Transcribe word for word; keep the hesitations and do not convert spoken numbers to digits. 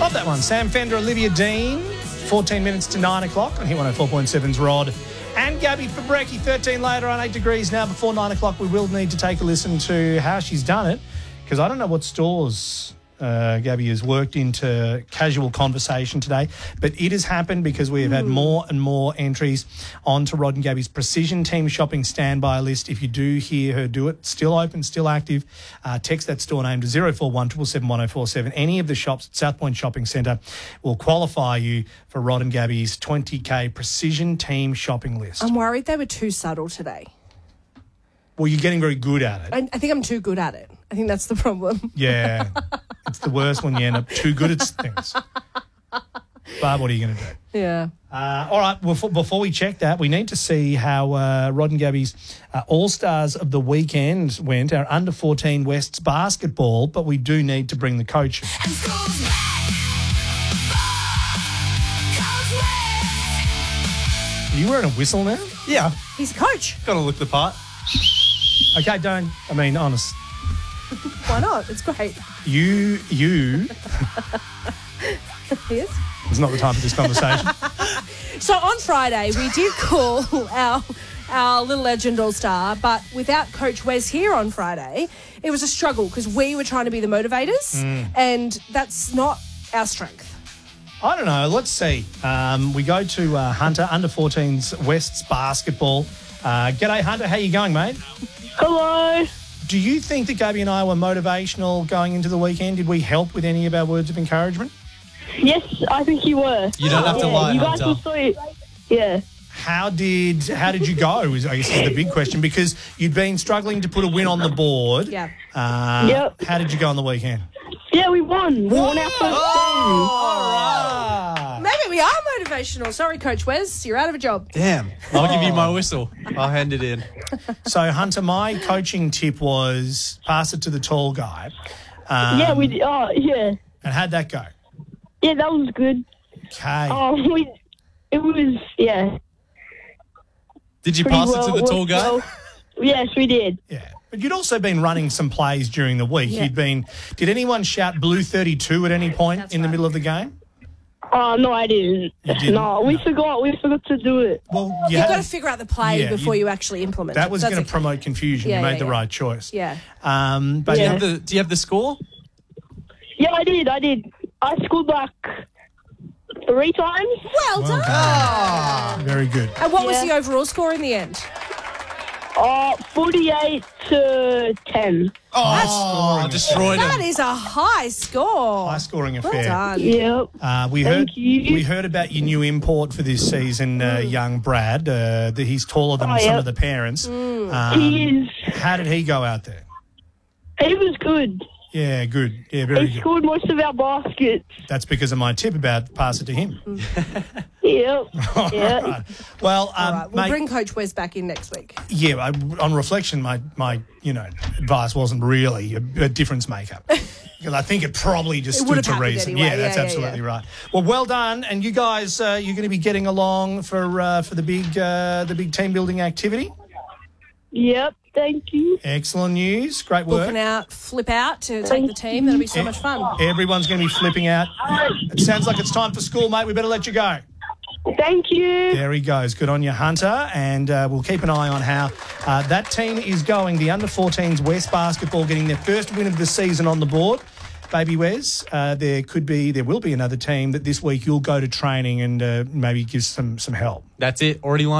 Love that one. Sam Fender, Olivia Dean. fourteen minutes to nine o'clock on Hit one oh four point seven's Rod and Gabby Fabrecki. thirteen later on eight degrees now. Before nine o'clock, we will need to take a listen to how she's done it, because I don't know what stores uh, Gabby has worked into casual conversation today, but it has happened because we have had more and more entries onto Rod and Gabby's Precision Team Shopping Standby list. If you do hear her do it, still open, still active, uh, text that store name to zero four one seven seven one oh four seven. Any of the shops at South Point Shopping Centre will qualify you for Rod and Gabby's twenty K Precision Team Shopping list. I'm worried they were too subtle today. Well, you're getting very good at it. I, I think I'm too good at it. I think that's the problem. Yeah. It's the worst when you end up too good at things. But what are you going to do? Yeah. Uh, all right, before, before we check that, we need to see how uh, Rod and Gabby's uh, All-Stars of the weekend went, our under fourteen Wests basketball, but we do need to bring the coach in. Are you wearing a whistle now? Yeah, He's a coach. got to look the part. Okay, don't, I mean, honest. Why not? It's great. You, you, He is. it's not the time for this conversation. So on Friday, we did call our our little legend all-star, but without Coach Wes here on Friday, it was a struggle because we were trying to be the motivators, and that's not our strength. I don't know. Let's see. Um, we go to uh, Hunter, under fourteens Wests basketball. Uh, g'day, Hunter. How you going, mate? Hello. Do you think that Gabby and I were motivational going into the weekend? Did we help with any of our words of encouragement? Yes, I think you were. You don't have to Yeah, lie, you guys Hunter. were sweet. Yeah. How did how did you go? Is I guess is the big question, because you'd been struggling to put a win on the board. Yeah. Uh, Yep. How did you go on the weekend? Yeah, we won. We won our first All right. Maybe we are motivational. Sorry, Coach Wes, you're out of a job. Damn. I'll give you my whistle. I'll hand it in. So, Hunter, my coaching tip was pass it to the tall guy. Um, game. Yeah, we did. Oh, yeah. And how'd that go? Yeah, that was good. Okay. Oh, we, it was, yeah. Did you pretty pass well, it to the tall guy? well- yes, we did. Yeah. But you'd also been running some plays during the week. Yeah. You'd been. Did anyone shout Blue thirty-two at any point That's in the right. middle of the game? Oh, no, I didn't. didn't? No, we forgot. We forgot to do it. Well, you You've had got to figure out the play Yeah, before you- you, actually implement that it. was That's going to okay. promote confusion. Yeah, you made yeah, the yeah. right choice. Yeah. Um, but Do you Yeah. have the Do you have the score? Yeah, I did. I did. I scored like three times. Well done. Ah, very good. And what was Yeah. the overall score in the end? Uh, forty-eight to ten. Oh, destroyed That him. is a high score. High scoring Well affair. done. Yep. Uh, we Thank heard you. we heard about your new import for this season, uh, young Brad. Uh, that he's taller than Oh, some yeah. of the parents. Um, He is. how did he go out there? He was good. Yeah, good. Yeah, very He good. scored most of our baskets. That's because of my tip about pass it to him. Yep. Yeah. Right. Well, All um, right, we'll mate, bring Coach Wes back in next week. yeah. I, on reflection, my my you know advice wasn't really a, a difference maker. Because I think it probably just It would stood have to happened reason. anyway. Yeah, that's Yeah, yeah, absolutely yeah. right. Well, well done, and you guys, uh, you're going to be getting along for uh, for the big uh, the big team building activity. Yep. Thank you. Excellent news. Great work. Booking out, flip out to take Thank the team. That'll be so much fun. Everyone's going to be flipping out. It sounds like it's time for school, mate. We better let you go. Thank you. There he goes. Good on you, Hunter. And uh, we'll keep an eye on how uh, that team is going. The under fourteens West basketball getting their first win of the season on the board. Baby Wes, uh, there could be, there will be another team that this week you'll go to training and uh, maybe give some some help. That's it. Already lined